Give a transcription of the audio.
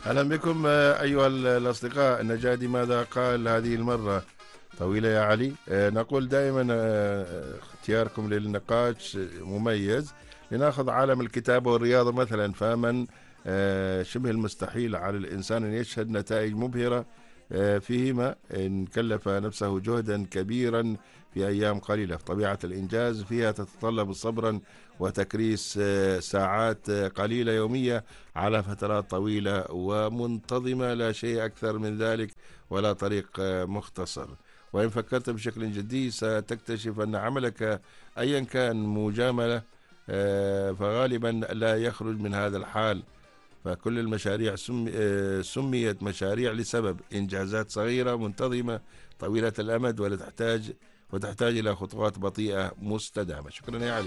أهلا بكم أيها الأصدقاء. النجادي ماذا قال هذه المرة؟ طويلة يا علي. نقول دائما اختياركم للنقاش مميز. لنأخذ عالم الكتابة والرياضة مثلا، فمن شبه المستحيل على الإنسان أن يشهد نتائج مبهرة فيهما إن كلف نفسه جهدا كبيرا في أيام قليلة. طبيعة الإنجاز فيها تتطلب صبرا وتكريس ساعات قليلة يومية على فترات طويلة ومنتظمة، لا شيء أكثر من ذلك ولا طريق مختصر. وإن فكرت بشكل جدي ستكتشف أن عملك أيا كان مجاملة فغالبا لا يخرج من هذا الحال. فكل المشاريع سميت مشاريع لسبب: إنجازات صغيرة منتظمة طويلة الأمد وتحتاج إلى خطوات بطيئة مستدامة. شكرا يا علي.